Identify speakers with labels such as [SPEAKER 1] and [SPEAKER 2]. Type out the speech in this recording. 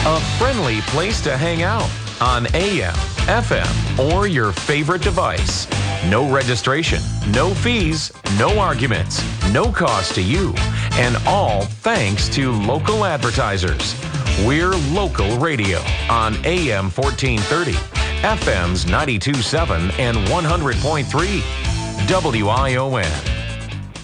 [SPEAKER 1] A friendly place to hang out on AM, FM, or your favorite device. No registration, no fees, no arguments, no cost to you, and all thanks to local advertisers. We're local radio on AM 1430, FM's 92.7 and 100.3, WION.